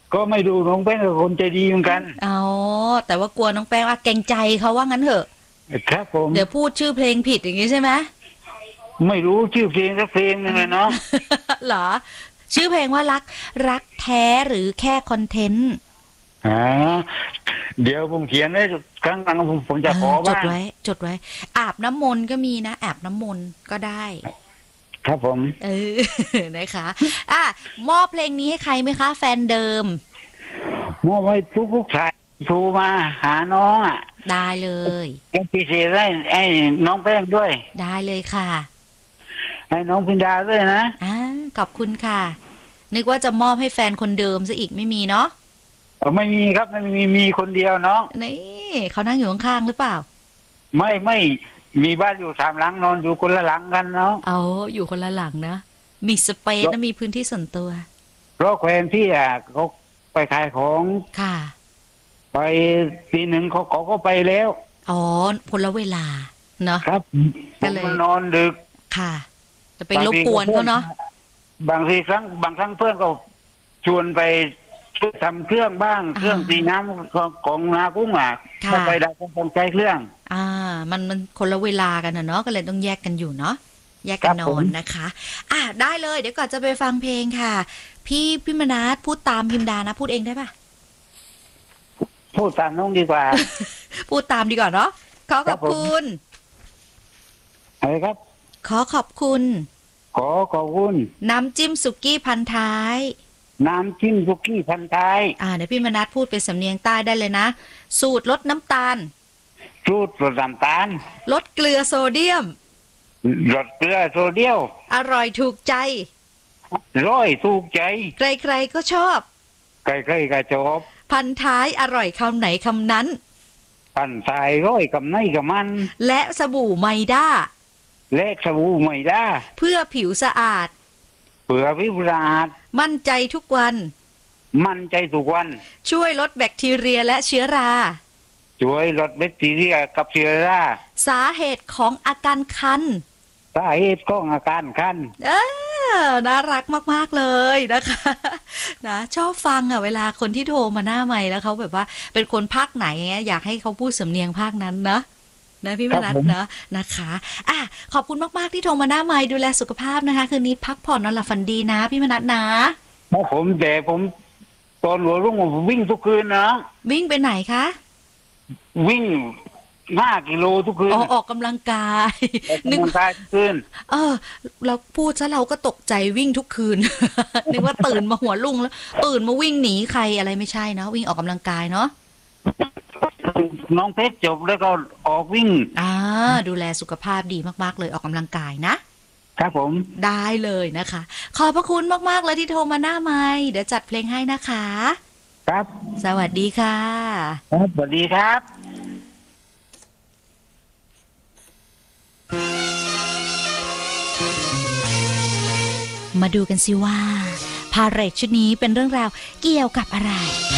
ก็ไม่ดูน้องแป้งกับคนใจดีเหมือนกันอ๋อแต่ว่ากลัวน้องแป้งว่าเกรงใจเขาว่างั้นเถอะครับผมเดี๋ยวพูดชื่อเพลงผิดอย่างนี้ใช่ไหมไม่รู้ชื่อเพลงสักเพลงนึงเลยเนาะเหรอชื่อเพลงว่ารักแท้หรือแค่คอนเทนต์อ่าเดี๋ยวผมเขียนไว้ครั้งหลังผมจะขอจดบ้างไว้จดไว้อาบน้ำมนต์ก็มีนะอาบน้ำมนต์ก็ได้ครับผมเออ นะคะมอบเพลงนี้ให้ใครไหมคะแฟนเดิมมอบให้ทุกชายโทรมาหาน้องอ่ะได้เลยเป็นพิเศษให้น้องแป้งด้วยได้เลยค่ะให้น้องพินดาด้วยนะขอบคุณค่ะนึกว่าจะมอบให้แฟนคนเดิมซะอีกไม่มีเนาะไม่มีครับไม่มีคนเดียวน้องนี่เขานั่งอยู่ข้างๆหรือเปล่าไม่มีบ้านอยู่3 หลังนอนอยู่คนละหลังกันเนาะเอาอยู่คนละหลังนะมีสเปซนะมีพื้นที่ส่วนตัวเพราะแควนพี่เขาไปขายของค่ะไป1 ปีเขาก็ไปแล้วอ๋อคนละเวลาเนาะครับก็เลยนอนดึกค่ะจะไปรบกวนเขาเนาะบางครั้งเพื่อนก็ชวนไปช่วยทำเครื่องบ้างเครื่องตีน้ำของนากุ้งถ้าไปได้ก็ต้องใช้เครื่องมันคนละเวลากันนะเนาะก็เลยต้องแยกกันอยู่เนาะแยกกันนอนนะคะได้เลยเดี๋ยวก่อนจะไปฟังเพลงค่ะพี่มนัสพูดตามพิมดานะพูดเองได้ปะพูดตามน้องดีกว่าพูดตามดีกว่าเนาะขอขอบคุณอะไรครับขอขอบคุณขอบคุณน้ำจิ้มสุกี้พันท้ายน้ำจิ้มสุกี้พันท้ายเดี๋ยวพี่มนัสพูดเป็นสำเนียงใต้ได้เลยนะสูตรลดน้ำตาลสูตรลดน้ำตาลลดเกลือโซเดียมลดเกลือโซเดียมอร่อยถูกใจร้อยถูกใจใครๆก็ชอบใครๆก็ชอบพันท้ายอร่อยคำไหนคำนั้นพันท้ายร้อยคำไหนคำมันและสบู่ไมด้าเพื่อผิวสะอาดมั่นใจทุกวันช่วยลดแบคทีเรียและเชื้อราสาเหตุของอาการคันน่ารักมากๆเลยนะคะนะชอบฟังเวลาคนที่โทรมาหน้าไมค์แล้วเขาแบบว่าเป็นคนภาคไหนอยากให้เขาพูดสำเนียงภาคนั้นนะพี่มนัสนะนะคะขอบคุณมากๆที่โทรมาหน้าไมค์ดูแลสุขภาพนะคะคืนนี้พักผ่อนนอนหลับฝันดีนะพี่มนัสนะผมตอนหัวรุ่งผมวิ่งทุกคืนนะวิ่งไปไหนคะวิ่ง5 กิโลทุกคืนออกกำลังกายนึกว่าทุกคืนเราพูดซะเราก็ตกใจวิ่งทุกคืนนึกว่าตื่นมาหัวรุ่งแล้วตื่นมาวิ่งหนีใครอะไรไม่ใช่เนาะวิ่งออกกำลังกายเนาะน้องเพชรจบแล้วก็ออกวิ่งดูแลสุขภาพดีมากๆเลยออกกำลังกายนะครับผมได้เลยนะคะขอบพระคุณมากๆเลยที่โทรมาหน้าไมค์เดี๋ยวจัดเพลงให้นะคะครับสวัสดีค่ะครับสวัสดีครับมาดูกันสิว่าพาเหรดชุดนี้เป็นเรื่องราวเกี่ยวกับอะไร